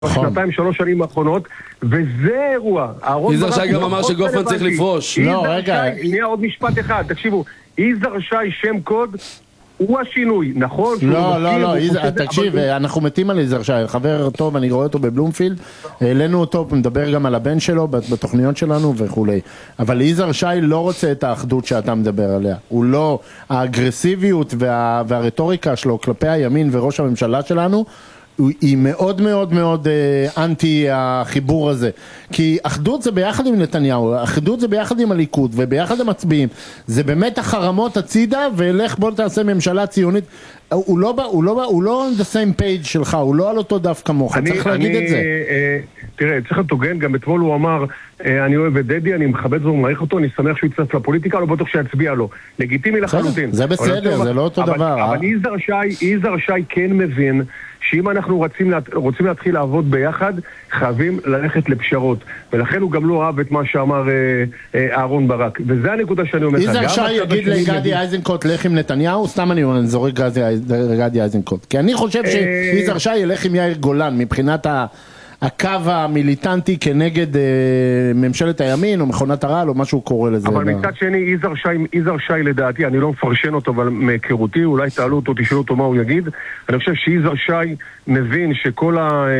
בשנתיים, 3 שנים האחרונות, וזה אירוע. יזהר שי גם אמר שגופמן צריך לפרוש. לא, רגע. שנייה, עוד משפט אחד, תקשיבו. יזהר שי, שם קוד, הוא השינוי, נכון? לא, תקשיב, אנחנו מתים על יזהר שי, חבר טוב, אני רואה אותו בבלומפילד, העלינו אותו, מדבר גם על הבן שלו בתוכניות שלנו וכולי, אבל יזהר שי לא רוצה את האחדות שאתה מדבר עליה, הוא לא, האגרסיביות והרטוריקה שלו כלפי הימין וראש הממשלה שלנו, היא מאוד מאוד מאוד אנטי החיבור הזה, כי אחדות זה ביחד עם נתניהו, אחדות זה ביחד עם הליכוד וביחד עם מצביעים, זה באמת החרמות הצידה ולך בוא תעשה ממשלה ציונית, הוא לא on the same page שלך, הוא לא על אותו דף כמוך, צריך להגיד את זה. תראה, צריך לתוגן, גם אתמול הוא אמר, אני אוהב את דדי, אני מכבד ומעריך אותו, אני שמח שהוא יצטרף לפוליטיקה, לא בטוח שיצביע לו. לגיטימי לחלוטין. זה בסדר, זה לא אותו דבר. אבל יזהר שי כן מבין שאם אנחנו רוצים להתחיל לעבוד ביחד, חייבים ללכת לפשרות. ולכן הוא גם לא אהב את מה שאמר אהרון ברק. וזה הנקודה שאני אומר. יזהר שי יגיד לגדי איזנקוט לך עם נתניהו, סתם אני זורק גדי איזנקוט. כי אני חושב שיזהר שי ילך עם יאיר גולן, מבחינת הקו המיליטנטי כנגד ממשלת הימין או מכונת הרעל או משהו קורא לזה. אבל מצד שני, יזהר שי לדעתי, אני לא מפרשן אותו, אבל מהיכרותי, אולי תעלו אותו, תשאלו אותו מה הוא יגיד. אני חושב שיזהר שי מבין שכל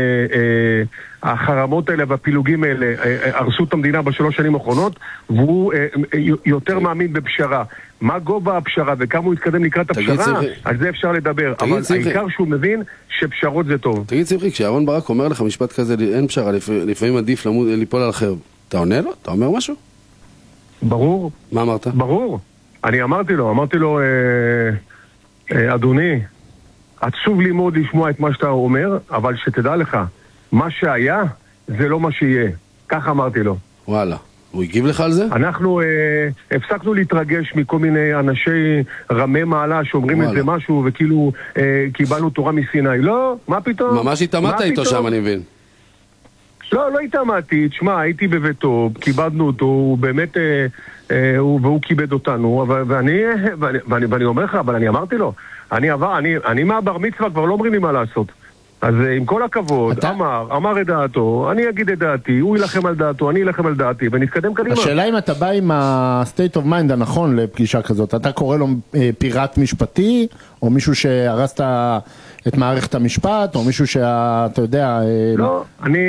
החרמות האלה והפילוגים האלה הרסו את המדינה ב3 שנים האחרונות, והוא יותר מאמין בפשרה. מה גובה הפשרה וכמה הוא יתקדם לקראת הפשרה, על זה אפשר לדבר. אבל העיקר שהוא מבין שפשרות זה טוב. תגיד שמחי, כשאהרון ברק אומר לך משפט כזה, אין פשרה, לפעמים עדיף ליפול על אחר, אתה עונה לו? אתה אומר משהו? ברור. מה אמרת? ברור. אני אמרתי לו, אדוני, עצוב לי מאוד לשמוע את מה שאתה אומר, אבל שתדע לך, מה שהיה זה לא מה שיהיה. כך אמרתי לו. וואלה. הוא הגיב לך על זה? אנחנו הפסקנו להתרגש מכל מיני אנשי רמי מעלה שאומרים את זה משהו וכאילו קיבלנו תורה מסיני. לא, מה פתאום? ממש התאמת איתו שם, אני מבין. לא התאמתי, תשמע, הייתי בביתו, כיבדנו אותו, הוא באמת, והוא כיבד אותנו, ואני אומר לך, אבל אני אמרתי לו, אני מהבר מצווה כבר לא אומרים לי מה לעשות. אז עם כל הכבוד, אמר את דעתו, אני אגיד את דעתי, הוא ילחם על דעתו, אני ילחם על דעתי, ונתקדם קדימה. השאלה אם אתה בא עם ה-state of mind הנכון לפגישה כזאת, אתה קורא לו פיראט משפטי, או מישהו שהרסת את מערכת המשפט, או מישהו שאתה יודע... לא,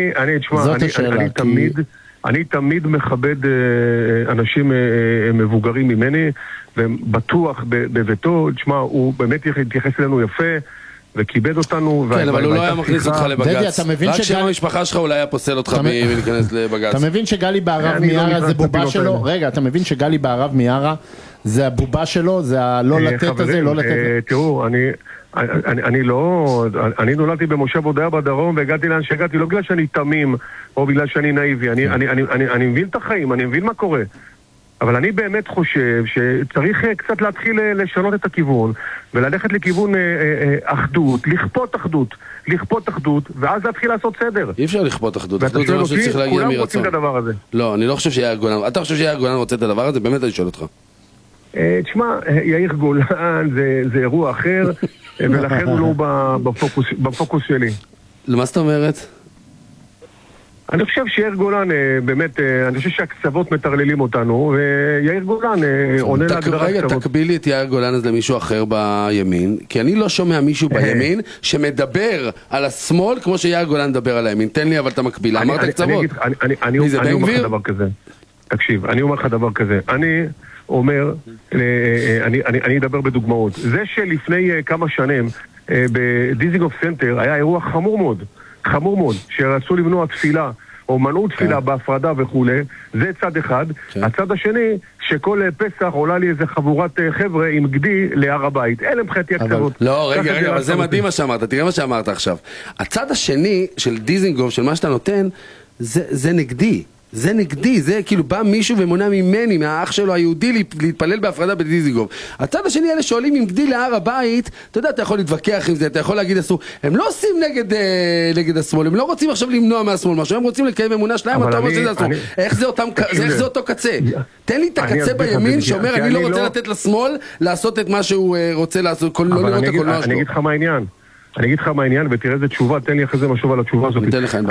אני תמיד מכבד אנשים מבוגרים ממני, ובטוח בביתו, תשמע, הוא באמת התייחס אלינו יפה, וכיבד אותנו. כן, אבל הוא לא היה מכניס אותך לבגץ. רק שם המשפחה שלך אולי היה פוסל אותך מלהיכנס לבגץ. אתה מבין שגלי בערב מיארה זה בובה שלו? רגע, אתה מבין שגלי בערב מיארה זה הבובה שלו? זה הלא לתת הזה, לא לתת... תראו, אני נולדתי במושב הודיה בדרום והגעתי לאן שהגעתי, לא בגלל שאני תמים או בגלל שאני נאיבי. אני מבין את החיים, אני מבין מה קורה. אבל אני באמת חושב שצריך קצת להתחיל לשנות את הכיוון וללכת לכיוון אחדות, לכפות אחדות, ואז להתחיל לעשות סדר. אי אפשר לכפות אחדות, אחדות זה משהו שצריך להגיע מרצון. כולם רוצים את הדבר הזה. לא, אני לא חושב שיאיר גולן, אתה חושב שיאיר גולן רוצה את הדבר הזה? באמת אני שואל אותך. תשמע, יאיר גולן זה אירוע אחר, ולכן הוא לא בפוקוס שלי. למה זאת אומרת? אני חושב שיאיר גולן, באמת, אני חושב שהקצוות מטרללים אותנו, ויאיר גולן עונה להגדרה קצוות. רגע, תקביל לי את יאיר גולן הזה למישהו אחר בימין, כי אני לא שומע מישהו בימין שמדבר על השמאל כמו שיאיר גולן מדבר על הימין. תן לי אבל את המקבילה, אמרת קצוות. אני אומר לך דבר כזה. תקשיב, אני אומר לך דבר כזה. אני אומר, אני אדבר בדוגמאות. זה שלפני כמה שנים בדיזינגוף סנטר היה אירוע חמור מאוד, שרצו למנוע תפילה, או מנעו תפילה בהפרדה וכו', זה צד אחד. הצד השני, שכל פסח עולה לי איזה חבורת חבר'ה עם גדי להר הבית. אלה מבחינתי הקצוות. לא, רגע, אבל זה מדהים מה שאמרת, תראה מה שאמרת עכשיו. הצד השני של דיזינגוף, של מה שאתה נותן, זה נגדי. זה נגדי, זה כאילו בא מישהו ומונע ממני, מהאח שלו היהודי להתפלל בהפרדה בדיזינגוף. הצד השני אלה שעולים עם גדי להר הבית, אתה יודע, אתה יכול להתווכח עם זה, אתה יכול להגיד אסור, הם לא עושים נגד השמאל, הם לא רוצים עכשיו למנוע מהשמאל משהו, הם רוצים לקיים אמונה שלהם, אתה אומר שזה אסור. איך זה אותו קצה? תן לי את הקצה בימין שאומר, אני לא רוצה לתת לשמאל לעשות את מה שהוא רוצה לעשות, לא לראות את הקולנוע שלו. אני אגיד לך מה העניין. אני אגיד לך מה העניין ותראה איזה תשובה, תן לי אחרי זה משוב על התשובה הזאת.